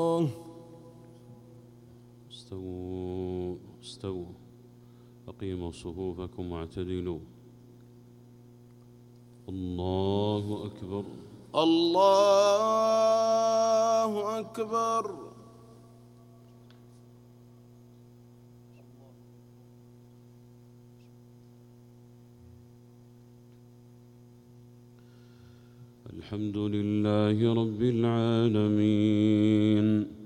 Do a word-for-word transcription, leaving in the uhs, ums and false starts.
استووا استووا أقيموا صفوفكم واعتدلوا. الله أكبر الله أكبر. الحمد لله رب العالمين